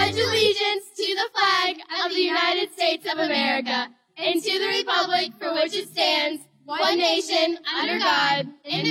pledge allegiance to the flag of the United States of America and to the republic for which it stands, one nation, under God, indivisible,